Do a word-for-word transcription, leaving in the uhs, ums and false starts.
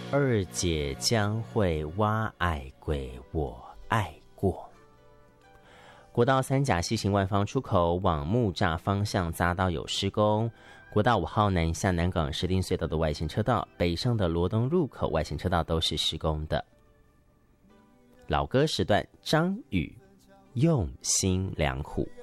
二姐将会挖爱鬼，我爱过。国道三甲西行万方出口往木栅方向匝道有施工，国道五号南下南港石碇隧道的外行车道，北上的罗东入口外行车道都是施工的。老歌时段，张宇用心良苦。